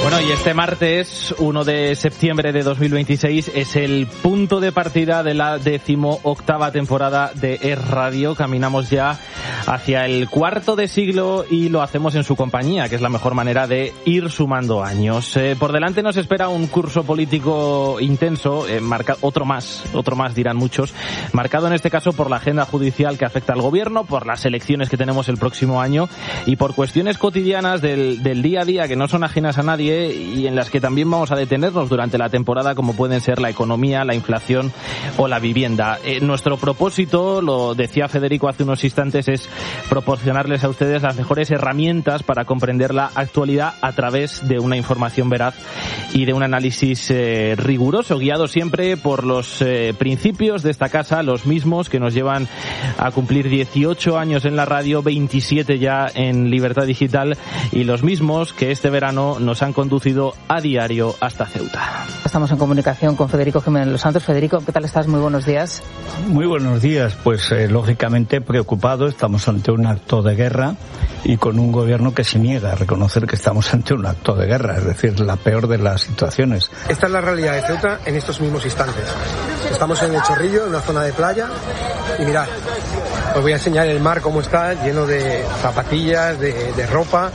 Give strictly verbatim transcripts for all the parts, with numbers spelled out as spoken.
Bueno, y este martes, uno de septiembre de dos mil veintiséis, es el punto de partida de la decimoctava temporada de Es Radio. Caminamos ya hacia el cuarto de siglo y lo hacemos en su compañía, que es la mejor manera de ir sumando años. Eh, por delante nos espera un curso político intenso, eh, marca, otro más, otro más dirán muchos, marcado en este caso por la agenda judicial que afecta al gobierno, por las elecciones que tenemos el próximo año y por cuestiones cotidianas del, del día a día que no son ajenas a nadie y en las que también vamos a detenernos durante la temporada, como pueden ser la economía, la inflación o la vivienda. Eh, nuestro propósito, lo decía Federico hace unos instantes, es proporcionarles a ustedes las mejores herramientas para comprender la actualidad a través de una información veraz y de un análisis eh, riguroso, guiado siempre por los eh, principios de esta casa, los mismos que nos llevan a cumplir dieciocho años en la radio, veintisiete ya en Libertad Digital, y los mismos que este verano nos han conducido a diario hasta Ceuta. Estamos en comunicación con Federico Jiménez Los Santos. Federico, ¿qué tal estás? Muy buenos días. Muy buenos días. Pues eh, lógicamente preocupado. Estamos ante un acto de guerra y con un gobierno que se niega a reconocer que estamos ante un acto de guerra, es decir, la peor de las situaciones. Esta es la realidad de Ceuta en estos mismos instantes. Estamos en el Chorrillo, en una zona de playa, y mirad, os voy a enseñar el mar cómo está, lleno de zapatillas, de, de ropa,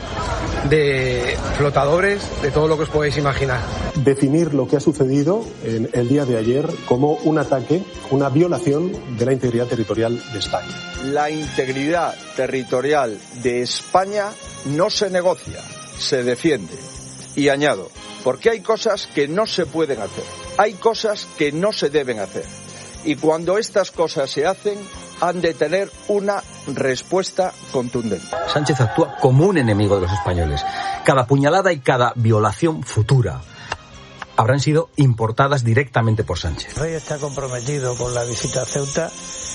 de flotadores, de todo lo que os podéis imaginar. Definir lo que ha sucedido en el día de ayer como un ataque, una violación de la integridad territorial de España. La integridad territorial de España no se negocia, se defiende. Y añado, porque hay cosas que no se pueden hacer, hay cosas que no se deben hacer. Y cuando estas cosas se hacen, han de tener una respuesta contundente. Sánchez actúa como un enemigo de los españoles. Cada puñalada y cada violación futura habrán sido importadas directamente por Sánchez. El rey está comprometido con la visita a Ceuta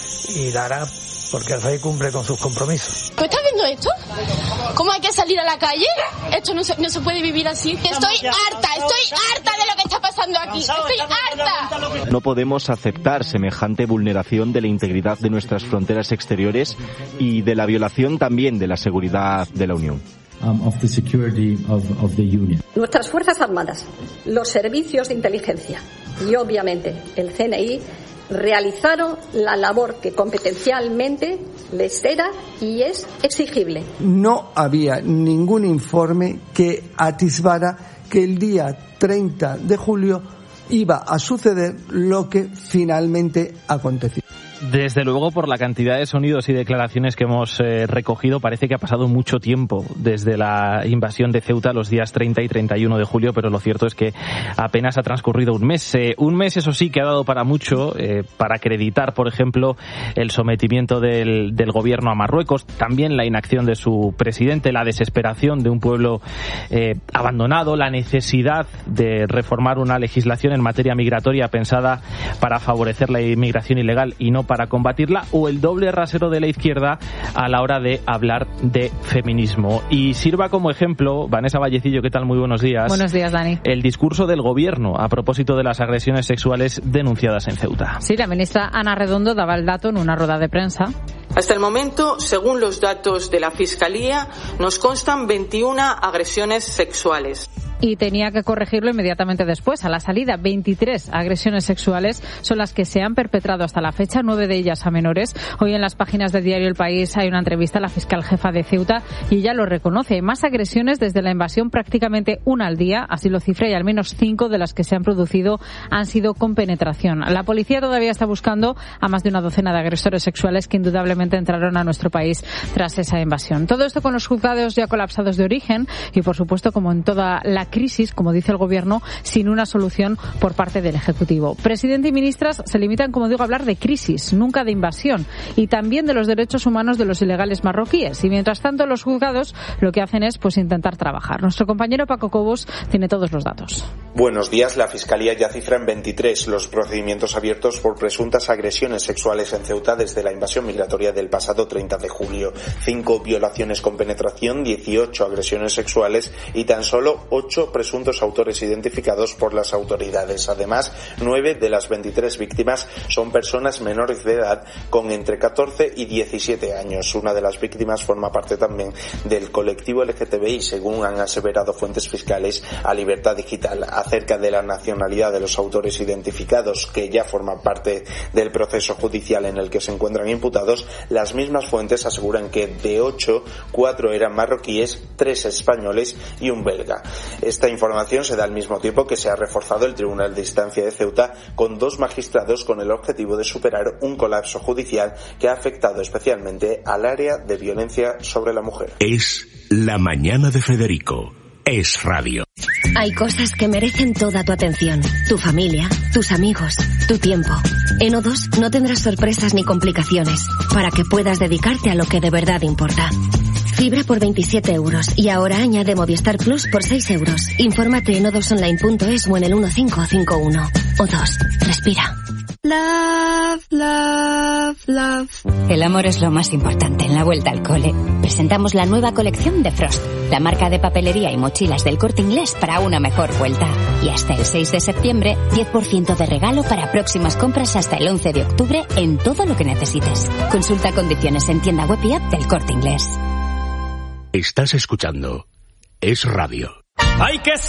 y la hará porque el rey cumple con sus compromisos. ¿No estás viendo esto? ¿Cómo hay que salir a la calle? Esto no se, no se puede vivir así. Estoy harta, estoy harta de lo que está pasando aquí. Estoy harta. No podemos aceptar semejante vulneración de la integridad de nuestras fronteras exteriores y de la violación también de la seguridad de la Unión. Um, of the security of, of the Union. Nuestras Fuerzas Armadas, los servicios de inteligencia y obviamente el C N I realizaron la labor que competencialmente les era y es exigible. No había ningún informe que atisbara que el día treinta de julio iba a suceder lo que finalmente aconteció. Desde luego, por la cantidad de sonidos y declaraciones que hemos eh, recogido, parece que ha pasado mucho tiempo desde la invasión de Ceuta los días treinta y treinta y uno de julio, pero lo cierto es que apenas ha transcurrido un mes. Eh, un mes, eso sí, que ha dado para mucho, eh, para acreditar, por ejemplo, el sometimiento del, del gobierno a Marruecos, también la inacción de su presidente, la desesperación de un pueblo eh, abandonado, la necesidad de reformar una legislación en materia migratoria pensada para favorecer la inmigración ilegal y no para combatirla, o el doble rasero de la izquierda a la hora de hablar de feminismo. Y sirva como ejemplo, Vanessa Vallecillo, ¿qué tal? Muy buenos días. Buenos días, Dani. El discurso del gobierno a propósito de las agresiones sexuales denunciadas en Ceuta. Sí, la ministra Ana Redondo daba el dato en una rueda de prensa. Hasta el momento, según los datos de la Fiscalía, nos constan veintiuna agresiones sexuales. Y tenía que corregirlo inmediatamente después. A la salida, veintitrés agresiones sexuales son las que se han perpetrado hasta la fecha, nueve de ellas a menores. Hoy en las páginas del diario El País hay una entrevista a la fiscal jefa de Ceuta y ella lo reconoce. Hay más agresiones desde la invasión, prácticamente una al día, así lo cifra, y al menos cinco de las que se han producido han sido con penetración. La policía todavía está buscando a más de una docena de agresores sexuales que indudablemente entraron a nuestro país tras esa invasión. Todo esto con los juzgados ya colapsados de origen y, por supuesto, como en toda la crisis, como dice el Gobierno, sin una solución por parte del Ejecutivo. Presidente y ministras se limitan, como digo, a hablar de crisis, nunca de invasión, y también de los derechos humanos de los ilegales marroquíes. Y mientras tanto, los juzgados lo que hacen es pues intentar trabajar. Nuestro compañero Paco Cobos tiene todos los datos. Buenos días. La Fiscalía ya cifra en veintitrés los procedimientos abiertos por presuntas agresiones sexuales en Ceuta desde la invasión migratoria del pasado treinta de julio. Cinco violaciones con penetración, dieciocho agresiones sexuales y tan solo ocho presuntos autores identificados por las autoridades. Además, nueve de las veintitrés víctimas son personas menores de edad con entre catorce y diecisiete años. Una de las víctimas forma parte también del colectivo L G T B I, según han aseverado fuentes fiscales a Libertad Digital. Acerca de la nacionalidad de los autores identificados, que ya forman parte del proceso judicial en el que se encuentran imputados, las mismas fuentes aseguran que de ocho, cuatro eran marroquíes, tres españoles y un belga. Esta información se da al mismo tiempo que se ha reforzado el Tribunal de Instancia de Ceuta con dos magistrados con el objetivo de superar un colapso judicial que ha afectado especialmente al área de violencia sobre la mujer. Es la mañana de Federico. Es radio. Hay cosas que merecen toda tu atención. Tu familia, tus amigos, tu tiempo. En O dos no tendrás sorpresas ni complicaciones para que puedas dedicarte a lo que de verdad importa. Fibra por veintisiete euros y ahora añade Movistar Plus por seis euros. Infórmate en o dos online punto es o en el uno cinco cinco uno. O dos. Respira. Love, love, love. El amor es lo más importante en la vuelta al cole. Presentamos la nueva colección de Frost, la marca de papelería y mochilas del Corte Inglés para una mejor vuelta. Y hasta el seis de septiembre, diez por ciento de regalo para próximas compras hasta el once de octubre en todo lo que necesites. Consulta condiciones en tienda web y app del Corte Inglés. Estás escuchando Es Radio. Hay que